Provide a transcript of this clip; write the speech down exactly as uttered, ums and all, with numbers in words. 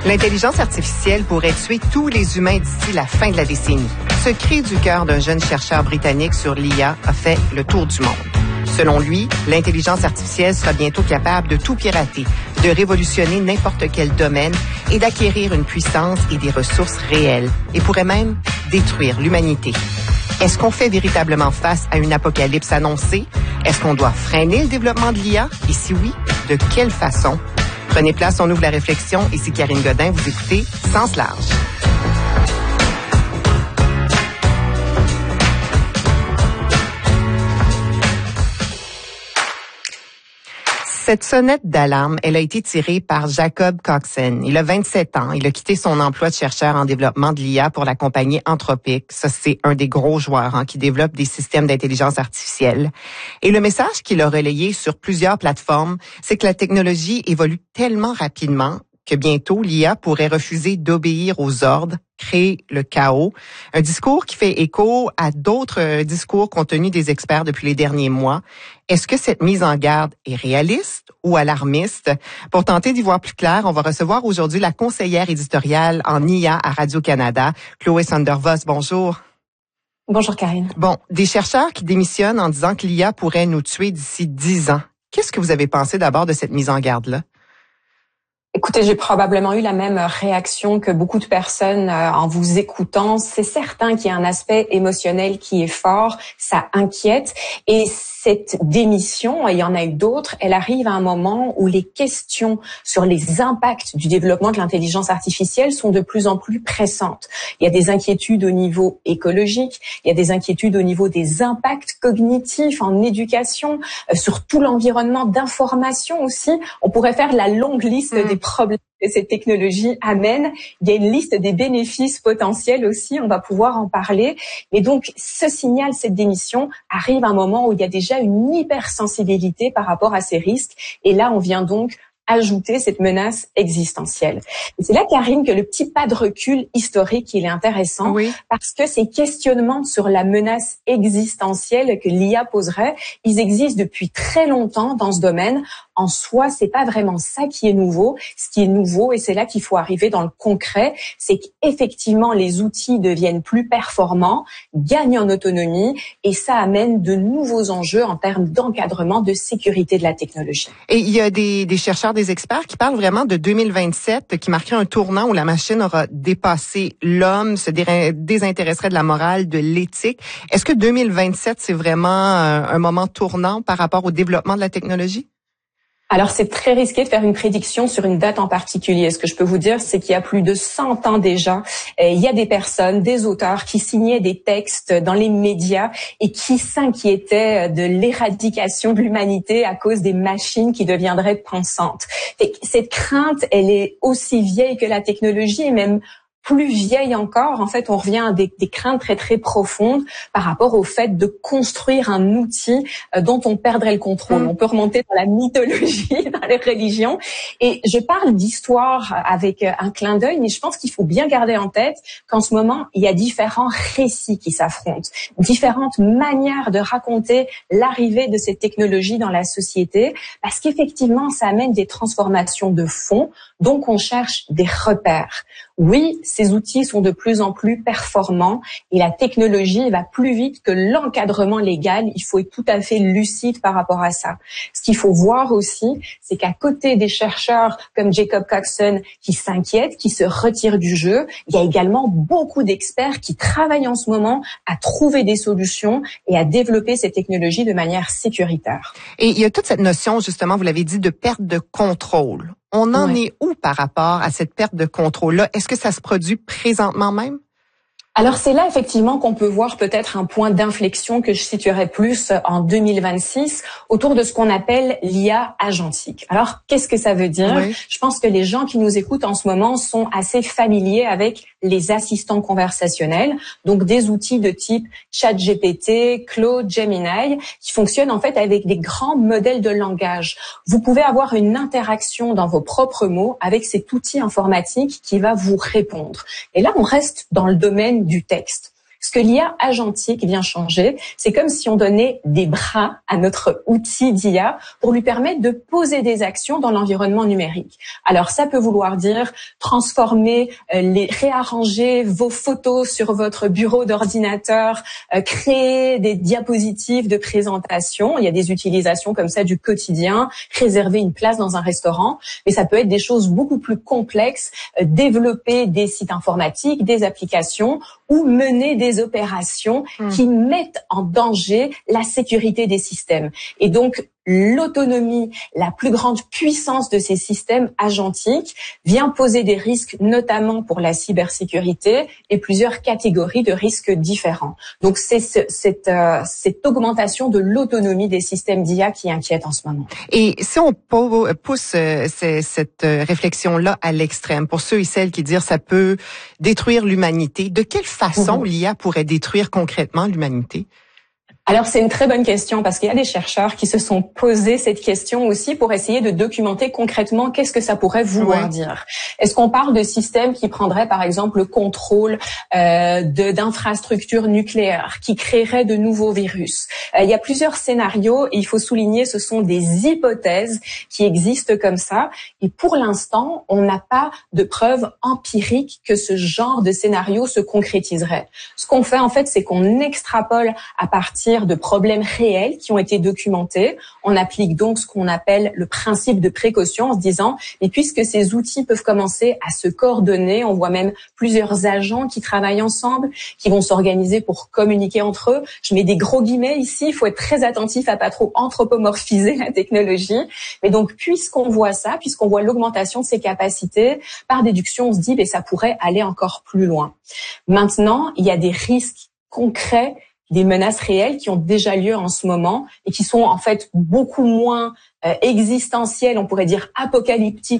L'intelligence artificielle pourrait tuer tous les humains d'ici la fin de la décennie. Ce cri du cœur d'un jeune chercheur britannique sur l'I A a fait le tour du monde. Selon lui, l'intelligence artificielle sera bientôt capable de tout pirater, de révolutionner n'importe quel domaine et d'acquérir une puissance et des ressources réelles, et pourrait même détruire l'humanité. Est-ce qu'on fait véritablement face à une apocalypse annoncée? Est-ce qu'on doit freiner le développement de l'I A? Et si oui, de quelle façon? Prenez place, on ouvre la réflexion. Ici Karine Godin, vous écoutez Sens large. Cette sonnette d'alarme, elle a été tirée par Jacob Coxon. Il a vingt-sept ans. Il a quitté son emploi de chercheur en développement de l'I A pour la compagnie Anthropic. Ça, c'est un des gros joueurs hein, qui développe des systèmes d'intelligence artificielle. Et le message qu'il a relayé sur plusieurs plateformes, c'est que la technologie évolue tellement rapidement que bientôt, l'I A pourrait refuser d'obéir aux ordres, créer le chaos. Un discours qui fait écho à d'autres discours contenus des experts depuis les derniers mois. Est-ce que cette mise en garde est réaliste ou alarmiste? Pour tenter d'y voir plus clair, on va recevoir aujourd'hui la conseillère éditoriale en I A à Radio-Canada, Chloé Sander-Vos. Bonjour. Bonjour Karine. Bon, des chercheurs qui démissionnent en disant que l'I A pourrait nous tuer d'ici dix ans. Qu'est-ce que vous avez pensé d'abord de cette mise en garde-là? Écoutez, j'ai probablement eu la même réaction que beaucoup de personnes en vous écoutant. C'est certain qu'il y a un aspect émotionnel qui est fort, ça inquiète. Et cette démission, et il y en a eu d'autres, elle arrive à un moment où les questions sur les impacts du développement de l'intelligence artificielle sont de plus en plus pressantes. Il y a des inquiétudes au niveau écologique, il y a des inquiétudes au niveau des impacts cognitifs en éducation, sur tout l'environnement d'information aussi. On pourrait faire la longue liste mmh. des problèmes que ces technologies amènent. Il y a une liste des bénéfices potentiels aussi, on va pouvoir en parler. Et donc, ce signal, cette démission, arrive à un moment où il y a déjà une hypersensibilité par rapport à ces risques. Et là, on vient donc ajouter cette menace existentielle. Et c'est là, Karine, que le petit pas de recul historique, il est intéressant, oui. parce que ces questionnements sur la menace existentielle que l'I A poserait, ils existent depuis très longtemps dans ce domaine. En soi, c'est pas vraiment ça qui est nouveau. Ce qui est nouveau, et c'est là qu'il faut arriver dans le concret, c'est qu'effectivement, les outils deviennent plus performants, gagnent en autonomie, et ça amène de nouveaux enjeux en termes d'encadrement, de sécurité de la technologie. Et il y a des, des chercheurs, des experts qui parlent vraiment de deux mille vingt-sept, qui marquerait un tournant où la machine aura dépassé l'homme, se désintéresserait de la morale, de l'éthique. Est-ce que deux mille vingt-sept, c'est vraiment un moment tournant par rapport au développement de la technologie? Alors, c'est très risqué de faire une prédiction sur une date en particulier. Ce que je peux vous dire, c'est qu'il y a plus de cent ans déjà, il y a des personnes, des auteurs qui signaient des textes dans les médias et qui s'inquiétaient de l'éradication de l'humanité à cause des machines qui deviendraient pensantes. Et cette crainte, elle est aussi vieille que la technologie et même plus vieille encore. En fait, on revient à des, des craintes très très profondes par rapport au fait de construire un outil euh, dont on perdrait le contrôle. Mmh. On peut remonter dans la mythologie, dans les religions. Et je parle d'histoire avec un clin d'œil, mais je pense qu'il faut bien garder en tête qu'en ce moment, il y a différents récits qui s'affrontent, différentes manières de raconter l'arrivée de ces technologies dans la société, parce qu'effectivement, ça amène des transformations de fond, donc on cherche des repères. Oui, ces outils sont de plus en plus performants et la technologie va plus vite que l'encadrement légal. Il faut être tout à fait lucide par rapport à ça. Ce qu'il faut voir aussi, c'est qu'à côté des chercheurs comme Jacob Coxon qui s'inquiètent, qui se retirent du jeu, il y a également beaucoup d'experts qui travaillent en ce moment à trouver des solutions et à développer ces technologies de manière sécuritaire. Et il y a toute cette notion, justement, vous l'avez dit, de perte de contrôle. On en ouais. est où par rapport à cette perte de contrôle-là? Est-ce que ça se produit présentement même? Alors c'est là effectivement qu'on peut voir peut-être un point d'inflexion que je situerai plus en deux mille vingt-six autour de ce qu'on appelle l'I A agentique. Alors qu'est-ce que ça veut dire? Oui. Je pense que les gens qui nous écoutent en ce moment sont assez familiers avec les assistants conversationnels, donc des outils de type ChatGPT, Claude, Gemini, qui fonctionnent en fait avec des grands modèles de langage. Vous pouvez avoir une interaction dans vos propres mots avec cet outil informatique qui va vous répondre. Et là, on reste dans le domaine du texte. Ce que l'I A agentique vient changer, c'est comme si on donnait des bras à notre outil d'I A pour lui permettre de poser des actions dans l'environnement numérique. Alors ça peut vouloir dire transformer, euh, les, réarranger vos photos sur votre bureau d'ordinateur, euh, créer des diapositives de présentation. Il y a des utilisations comme ça du quotidien, réserver une place dans un restaurant, mais ça peut être des choses beaucoup plus complexes, euh, développer des sites informatiques, des applications ou mener des opérations mmh. qui mettent en danger la sécurité des systèmes. Et donc, l'autonomie, la plus grande puissance de ces systèmes agentiques vient poser des risques, notamment pour la cybersécurité et plusieurs catégories de risques différents. Donc, c'est ce, cette, euh, cette augmentation de l'autonomie des systèmes d'I A qui inquiète en ce moment. Et si on pousse euh, cette réflexion-là à l'extrême, pour ceux et celles qui disent ça peut détruire l'humanité, de quelle façon mmh. l'I A pourrait détruire concrètement l'humanité? Alors, c'est une très bonne question parce qu'il y a des chercheurs qui se sont posé cette question aussi pour essayer de documenter concrètement qu'est-ce que ça pourrait vouloir ouais. dire. Est-ce qu'on parle de systèmes qui prendraient, par exemple, le contrôle euh, de, d'infrastructures nucléaires, qui créeraient de nouveaux virus? Euh, il y a plusieurs scénarios et il faut souligner, ce sont des hypothèses qui existent comme ça. Et pour l'instant, on n'a pas de preuves empiriques que ce genre de scénario se concrétiserait. Ce qu'on fait, en fait, c'est qu'on extrapole à partir de problèmes réels qui ont été documentés. On applique donc ce qu'on appelle le principe de précaution en se disant, et puisque ces outils peuvent commencer à se coordonner, on voit même plusieurs agents qui travaillent ensemble, qui vont s'organiser pour communiquer entre eux. Je mets des gros guillemets ici, il faut être très attentif à pas trop anthropomorphiser la technologie. Mais donc, puisqu'on voit ça, puisqu'on voit l'augmentation de ses capacités, par déduction, on se dit, ben, ça pourrait aller encore plus loin. Maintenant, il y a des risques concrets, des menaces réelles qui ont déjà lieu en ce moment et qui sont en fait beaucoup moins euh, existentielles, on pourrait dire apocalyptiques